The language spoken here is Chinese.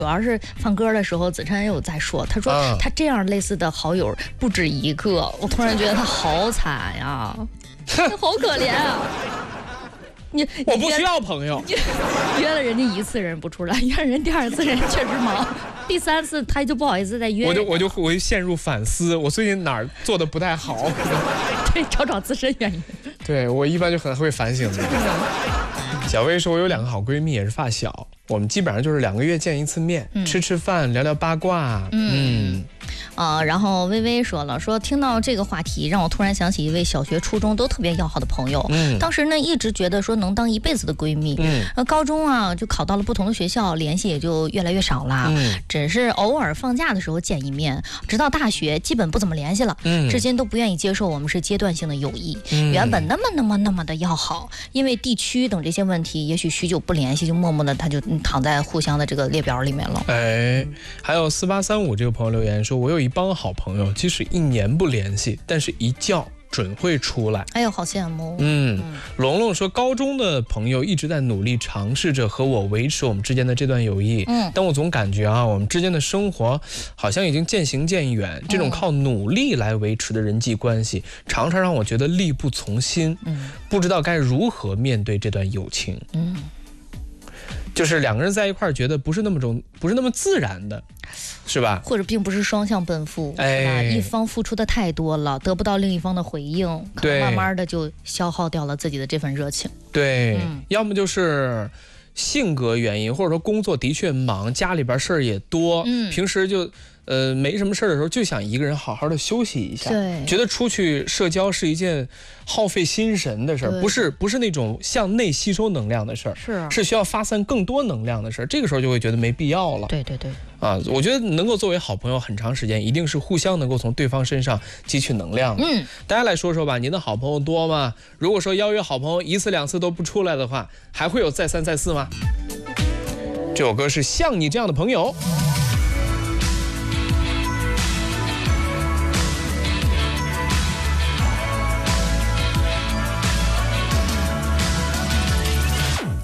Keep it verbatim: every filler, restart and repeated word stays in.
主要是放歌的时候，子琛有在说，他说他这样类似的好友不止一个，我突然觉得他好惨呀，好可怜啊！你我不需要朋友， 约了人家一次人不出来，约人第二次人确实忙，第三次他就不好意思再约。 我就我就我就陷入反思，我最近哪儿做的不太好？ 对，找找自身原因。 对我一般就很会反省的。小薇说，我有两个好闺蜜，也是发小，我们基本上就是两个月见一次面，嗯、吃吃饭，聊聊八卦。嗯。嗯呃，然后微微说了，说听到这个话题，让我突然想起一位小学、初中都特别要好的朋友。嗯，当时呢一直觉得说能当一辈子的闺蜜。嗯，呃，高中啊就考到了不同的学校，联系也就越来越少了。嗯，只是偶尔放假的时候见一面，直到大学基本不怎么联系了。嗯，至今都不愿意接受我们是阶段性的友谊。嗯，原本那么那么那么的要好，因为地区等这些问题，也许许久不联系，就默默的他就躺在互相的这个列表里面了。 哎，还有四八三五这个朋友留言说，我有一帮好朋友，即使一年不联系，但是一叫准会出来。 哎呦，好羡慕。 嗯，龙龙说，高中的朋友一直在努力尝试着和我维持我们之间的这段友谊。嗯，但我总感觉啊，我们之间的生活好像已经渐行渐远。这种靠努力来维持的人际关系，常常让我觉得力不从心。嗯，不知道该如何面对这段友情。嗯。就是两个人在一块儿，觉得不是那么种，不是那么自然的，是吧？ 或者并不是双向奔赴， 哎， 一方付出的太多了，得不到另一方的回应，可能慢慢的就消耗掉了自己的这份热情。 对，嗯、要么就是性格原因，或者说工作的确忙，家里边事儿也多，嗯，平时就。呃，没什么事的时候，就想一个人好好的休息一下。 对， 觉得出去社交是一件耗费心神的事儿，不是不是那种向内吸收能量的事儿， 是是需要发散更多能量的事儿。这个时候就会觉得没必要了。 对对对， 啊，我觉得能够作为好朋友很长时间，一定是互相能够从对方身上汲取能量的。嗯，大家来说说吧，您的好朋友多吗？如果说邀约好朋友一次两次都不出来的话，还会有再三再四吗？这首歌是《像你这样的朋友》。